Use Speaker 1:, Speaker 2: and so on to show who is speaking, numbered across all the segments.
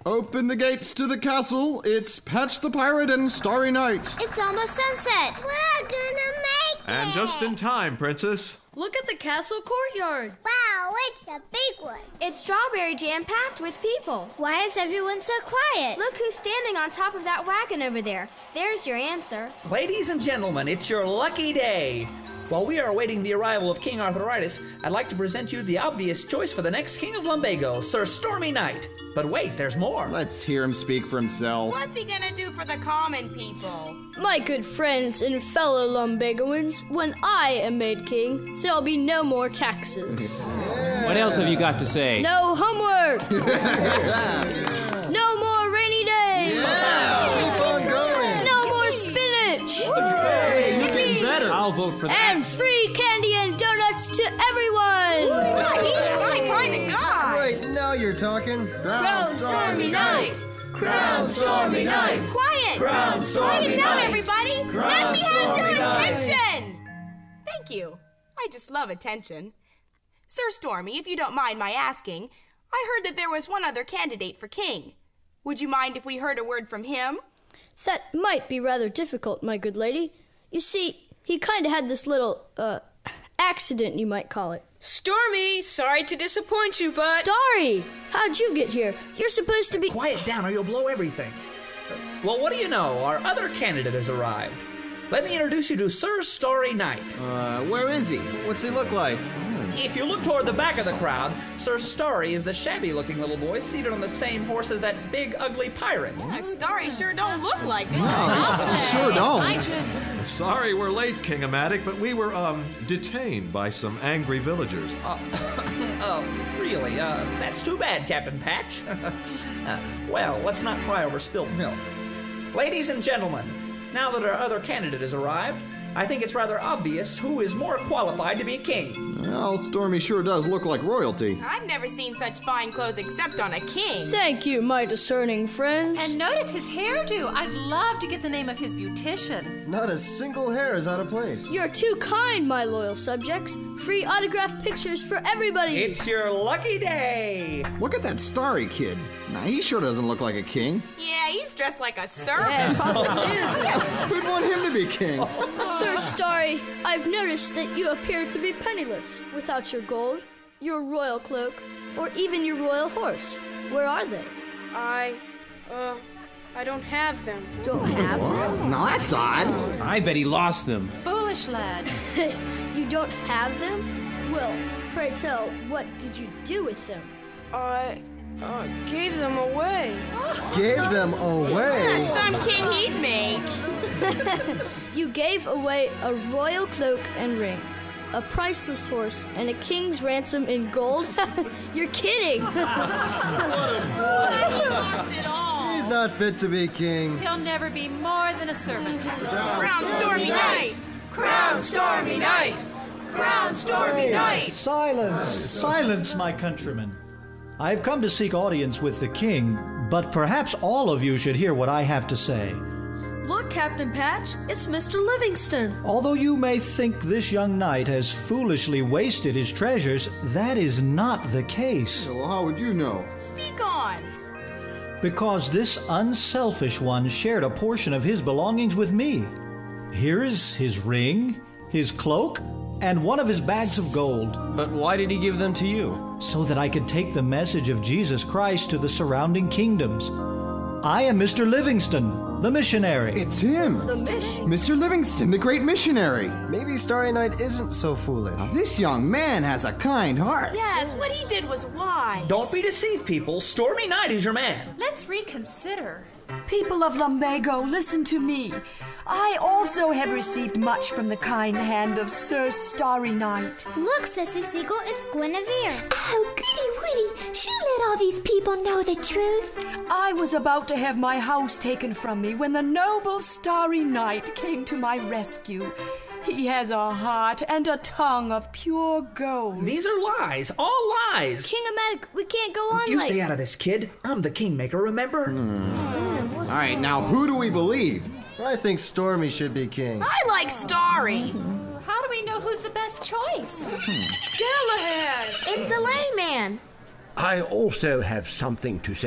Speaker 1: Open the gates to the castle. It's Patch the Pirate and Starry Night.
Speaker 2: It's almost sunset. We're gonna make it.
Speaker 3: And just in time, Princess.
Speaker 4: Look at the castle courtyard.
Speaker 2: Wow, it's a big one.
Speaker 5: It's strawberry jam-packed with people.
Speaker 2: Why is everyone so quiet?
Speaker 5: Look who's standing on top of that wagon over there. There's your answer.
Speaker 6: Ladies and gentlemen, it's your lucky day. While we are awaiting the arrival of King Arthuritis, I'd like to present you the obvious choice for the next King of Lumbago, Sir Stormy Knight. But wait, there's more.
Speaker 1: Let's hear him speak for himself.
Speaker 7: What's he gonna do for the common people?
Speaker 4: My good friends and fellow Lumbagoans, when I am made king, there'll be no more taxes.
Speaker 8: What else have you got to say?
Speaker 4: No homework! No more rainy days!
Speaker 9: Keep on going!
Speaker 4: No more spinach!
Speaker 1: Hey, you're getting better.
Speaker 8: I'll vote for that.
Speaker 4: And free candy and donuts to everyone!
Speaker 7: He's my kind of guy.
Speaker 9: Right, now you're talking.
Speaker 4: Crown Stormy Night! Crown Stormy Night!
Speaker 7: Quiet!
Speaker 8: Crown Stormy
Speaker 7: Quiet down,
Speaker 8: Night.
Speaker 7: everybody! Let me have your attention! Thank you. I just love attention. Sir Stormy, if you don't mind my asking, I heard that there was one other candidate for king. Would you mind if we heard a word from him?
Speaker 4: That might be rather difficult, my good lady. You see, he kind of had this little, accident, you might call it.
Speaker 10: Stormy, sorry to disappoint you, but...
Speaker 4: Starry! How'd you get here? You're supposed to be...
Speaker 6: Quiet down or you'll blow everything. Well, what do you know? Our other candidate has arrived. Let me introduce you to Sir Starry Night.
Speaker 1: Where is he?
Speaker 9: What's he look like?
Speaker 6: If you look toward the back of the crowd, Sir Starry is the shabby-looking little boy seated on the same horse as that big, ugly pirate.
Speaker 7: Starry sure don't look like him.
Speaker 1: You sure don't.
Speaker 3: Sorry we're late, King Amatic, but we were, detained by some angry villagers.
Speaker 6: Really? That's too bad, Captain Patch. Well, let's not cry over spilt milk. Ladies and gentlemen, now that our other candidate has arrived, I think it's rather obvious who is more qualified to be king.
Speaker 1: Well, Stormy sure does look like royalty.
Speaker 7: I've never seen such fine clothes except on a king.
Speaker 4: Thank you, my discerning friends.
Speaker 11: And notice his hairdo. I'd love to get the name of his beautician.
Speaker 9: Not a single hair is out of place.
Speaker 4: You're too kind, my loyal subjects. Free autographed pictures for everybody.
Speaker 6: It's your lucky day.
Speaker 1: Look at that Starry kid. Now, he sure doesn't look like a king.
Speaker 7: Yeah, he's dressed like a servant.
Speaker 4: Yeah, possibly is.
Speaker 1: Who'd want him to be king?
Speaker 4: Sir Starry, I've noticed that you appear to be penniless, without your gold, your royal cloak, or even your royal horse. Where are they?
Speaker 10: I don't have them.
Speaker 4: Don't have them?
Speaker 1: Now, that's odd.
Speaker 8: I bet he lost them.
Speaker 11: Foolish lad.
Speaker 4: You don't have them? Well, pray tell, what did you do with them?
Speaker 10: I gave them away.
Speaker 9: Gave them away.
Speaker 7: Some king he'd make.
Speaker 4: You gave away a royal cloak and ring, a priceless horse, and a king's ransom in gold? You're kidding.
Speaker 7: He lost it all.
Speaker 9: He's not fit to be king.
Speaker 11: He'll never be more than a servant.
Speaker 7: Crown Stormy Night! Crown Stormy Night! Crown Stormy Night!
Speaker 12: Silence! Silence, my countrymen. I've come to seek audience with the king, but perhaps all of you should hear what I have to say.
Speaker 4: Look, Captain Patch, it's Mr. Livingston.
Speaker 12: Although you may think this young knight has foolishly wasted his treasures, that is not the case.
Speaker 1: Well, how would you know?
Speaker 7: Speak on.
Speaker 12: Because this unselfish one shared a portion of his belongings with me. Here is his ring, his cloak, and one of his bags of gold.
Speaker 8: But why did he give them to you?
Speaker 12: So that I could take the message of Jesus Christ to the surrounding kingdoms. I am Mr. Livingston, the missionary.
Speaker 1: It's him. Mr. Livingston, the great missionary.
Speaker 9: Maybe Starry Night isn't so foolish.
Speaker 1: Now, this young man has a kind heart.
Speaker 7: Yes, what he did was wise.
Speaker 6: Don't be deceived, people. Stormy Night is your man.
Speaker 11: Let's reconsider.
Speaker 13: People of Lumbago, listen to me. I also have received much from the kind hand of Sir Starry Night.
Speaker 2: Look, Sissy Seagull, it's Guinevere.
Speaker 13: Oh, goody woody, she let all these people know the truth. I was about to have my house taken from me when the noble Starry Night came to my rescue. He has a heart and a tongue of pure gold.
Speaker 6: These are lies, all lies.
Speaker 4: King Amatic, we can't go on
Speaker 6: You
Speaker 4: like...
Speaker 6: stay out of this, kid. I'm the kingmaker, remember?
Speaker 1: All right, now who do we believe?
Speaker 9: I think Stormy should be king.
Speaker 7: I like Starry.
Speaker 11: How do we know who's the best choice?
Speaker 10: Galahad!
Speaker 5: It's a layman.
Speaker 14: I also have something to say.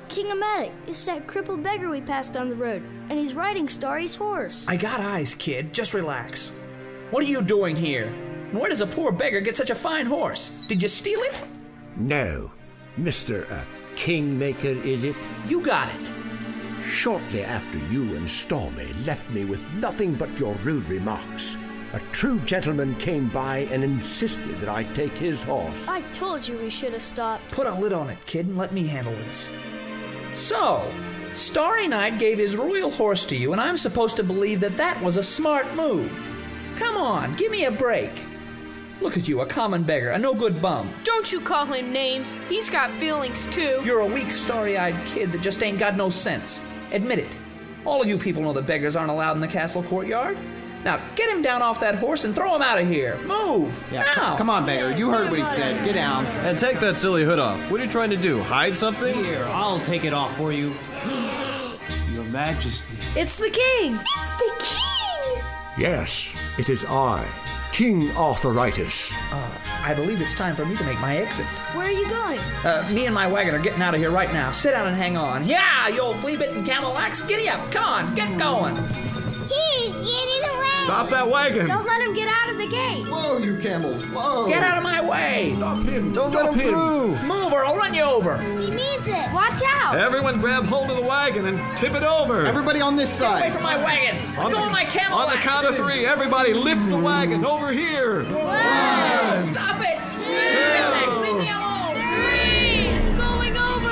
Speaker 4: King-O-Matic, it's that crippled beggar we passed on the road, and he's riding Starry's horse.
Speaker 6: I got eyes, kid. Just relax. What are you doing here? And where does a poor beggar get such a fine horse? Did you steal it?
Speaker 14: No. Mr. Kingmaker, is it?
Speaker 6: You got it.
Speaker 14: Shortly after you and Stormy left me with nothing but your rude remarks, a true gentleman came by and insisted that I take his horse.
Speaker 4: I told you we should have stopped.
Speaker 6: Put a lid on it, kid, and let me handle this. So, Starry Night gave his royal horse to you, and I'm supposed to believe that that was a smart move. Come on, give me a break. Look at you, a common beggar, a no-good bum.
Speaker 10: Don't you call him names. He's got feelings, too.
Speaker 6: You're a weak, starry-eyed kid that just ain't got no sense. Admit it. All of you people know that beggars aren't allowed in the castle courtyard. Now, get him down off that horse and throw him out of here. Move!
Speaker 15: Yeah,
Speaker 6: now!
Speaker 15: Come on, beggar. You heard what he said. Get down.
Speaker 8: And take that silly hood off. What are you trying to do? Hide something?
Speaker 16: Here, I'll take it off for you. Your Majesty.
Speaker 10: It's the king!
Speaker 13: It's the king!
Speaker 14: Yes, it is I, King Arthuritis.
Speaker 6: I believe it's time for me to make my exit.
Speaker 4: Where are you going?
Speaker 6: Me and my wagon are getting out of here right now. Sit down and hang on. Yeah, you old flea-bitten camel-lax. Giddy up. Come on, get going.
Speaker 2: He's getting away.
Speaker 3: Stop that wagon!
Speaker 5: Don't let him get out of the gate.
Speaker 1: Whoa, you camels, whoa!
Speaker 6: Get out of my way!
Speaker 14: Stop him!
Speaker 8: Don't let him through!
Speaker 6: Move or I'll run you over!
Speaker 2: He needs it.
Speaker 5: Watch out.
Speaker 3: Everyone grab hold of the wagon and tip it over!
Speaker 1: Everybody on this
Speaker 6: Get away
Speaker 1: side.
Speaker 6: from my wagon! Let go of my camel
Speaker 3: On the count of 3, everybody lift the wagon over here!
Speaker 6: Whoa! Stop it! Leave me alone!
Speaker 10: 3! It's going over!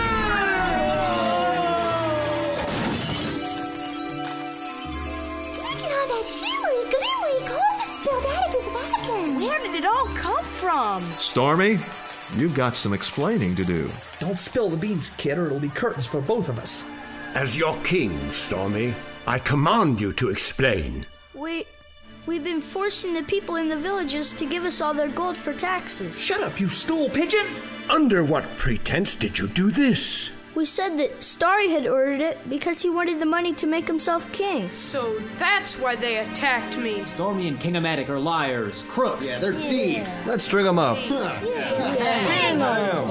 Speaker 2: Look at all that shimmery, glimmery gold that spilled out of his wagon.
Speaker 7: Where did it all come from?
Speaker 3: Stormy, you've got some explaining to do.
Speaker 6: Don't spill the beans, kid, or it'll be curtains for both of us.
Speaker 14: As your king, Stormy, I command you to explain.
Speaker 4: We've been forcing the people in the villages to give us all their gold for taxes.
Speaker 6: Shut up, you stool pigeon!
Speaker 14: Under what pretense did you do this?
Speaker 4: We said that Starry had ordered it because he wanted the money to make himself king.
Speaker 10: So that's why they attacked me.
Speaker 16: Stormy and King-O-Matic are liars, crooks.
Speaker 1: Yeah, they're thieves.
Speaker 8: Let's string them up.
Speaker 2: Hang on.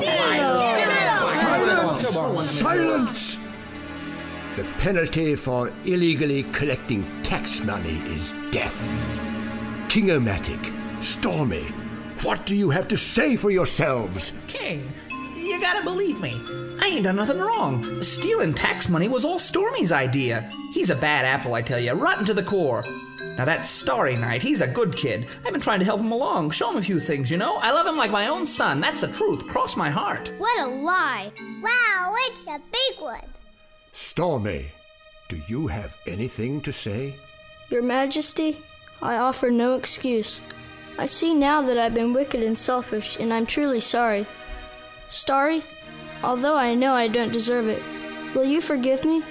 Speaker 14: Silence! The penalty for illegally collecting tax money is death. King-O-Matic, Stormy, what do you have to say for yourselves?
Speaker 6: King, you gotta believe me. I ain't done nothing wrong. Stealing tax money was all Stormy's idea. He's a bad apple, I tell you, rotten to the core. Now that Starry Night, he's a good kid. I've been trying to help him along, show him a few things, you know? I love him like my own son. That's the truth. Cross my heart.
Speaker 2: What a lie. Wow, it's a big one.
Speaker 14: Stormy, do you have anything to say?
Speaker 4: Your Majesty, I offer no excuse. I see now that I've been wicked and selfish, and I'm truly sorry. Starry, although I know I don't deserve it, will you forgive me?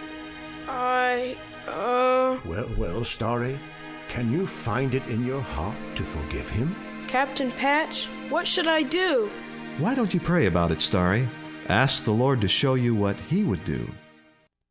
Speaker 14: Well, Starry, can you find it in your heart to forgive him?
Speaker 10: Captain Patch, what should I do?
Speaker 3: Why don't you pray about it, Starry? Ask the Lord to show you what He would do.